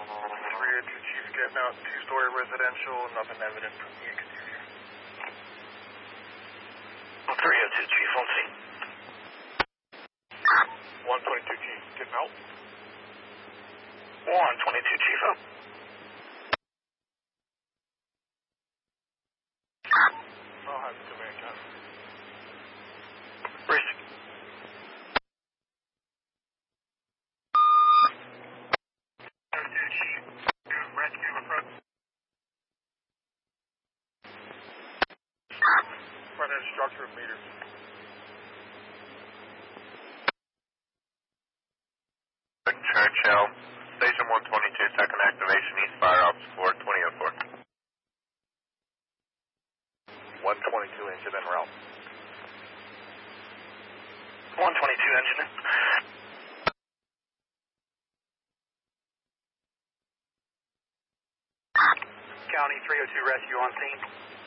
302 Chief getting out, two-story residential, nothing evident from the exterior. 302 Chief on scene. 122 Chief getting out. 122 Chief up. I'll have the command counter. Brisk. Rescue approach. Front end structure of meters. Churchill, Station 122, second activation, East Fire Ops 42004. 122 engine en route. 122 engine in. County 302 rescue on scene.